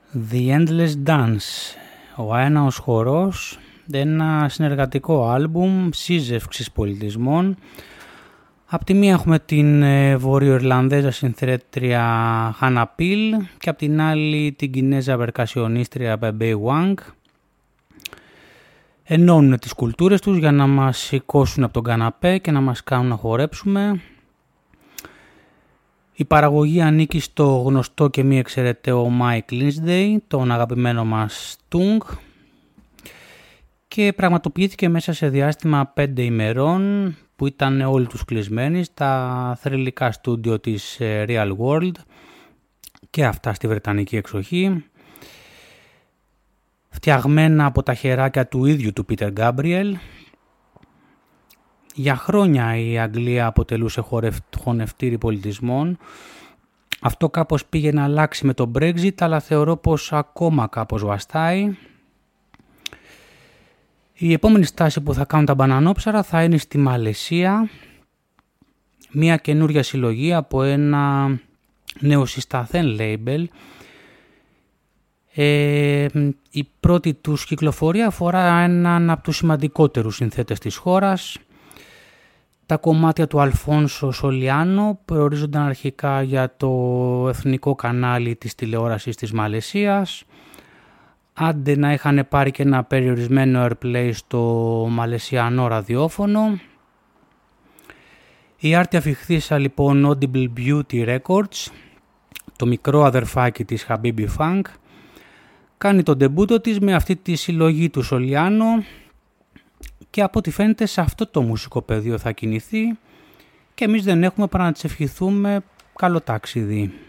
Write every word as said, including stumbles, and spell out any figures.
The Endless Dance, ο αέναος χορός, ένα συνεργατικό άλμπουμ σύζευξης πολιτισμών. Απ' τη μία έχουμε την Βορειοϊρλανδέζα συνθρέτρια Hannah Peel και απ' την άλλη την Κινέζα βερκασιονίστρια Bebe Wang. Ενώνουν τις κουλτούρες τους για να μας σηκώσουν από τον καναπέ και να μας κάνουν να χορέψουμε. Η παραγωγή ανήκει στο γνωστό και μη εξαιρεταίο Mike Lindsay, τον αγαπημένο μας Tung, και πραγματοποιήθηκε μέσα σε διάστημα πέντε ημερών που ήταν όλοι τους κλεισμένοι στα θρυλικά στούντιο της Real World και αυτά στη Βρετανική εξοχή, φτιαγμένα από τα χεράκια του ίδιου του Peter Gabriel. Για χρόνια η Αγγλία αποτελούσε χωνευτήρι πολιτισμών. Αυτό κάπως πήγε να αλλάξει με το Brexit, αλλά θεωρώ πως ακόμα κάπως βαστάει. Η επόμενη στάση που θα κάνουν τα μπανανόψαρα θα είναι στη Μαλαισία. Μια καινούρια συλλογή από ένα νεοσυσταθέν label. Ε, η πρώτη τους κυκλοφορία αφορά έναν από τους σημαντικότερους συνθέτες της χώρας. Τα κομμάτια του Αλφόνσο Σολιάνο προορίζονταν αρχικά για το εθνικό κανάλι της τηλεόρασης της Μαλαισίας. Άντε να είχαν πάρει και ένα περιορισμένο airplay στο μαλαισιανό ραδιόφωνο. Η άρτια αφιχθήσα λοιπόν Audible Beauty Records, το μικρό αδερφάκι της Habibi Funk, κάνει τον ντεμπούτο της με αυτή τη συλλογή του Σολιάνο και από ό,τι φαίνεται σε αυτό το μουσικό πεδίο θα κινηθεί και εμείς δεν έχουμε παρά να της ευχηθούμε καλό ταξίδι.